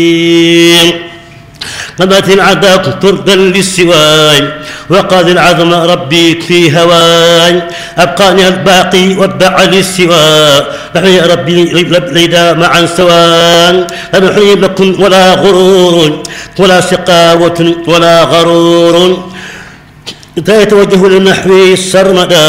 قمت العذاب تردا للسواي وقاد العظم ربي في هواي أبقاني الباقي واتبع للسواي نحن يا ربي ليدا معا سواء لم يحيي لكم ولا غرور ولا سقاوة ولا غرور يتوجه للنحو السرمدا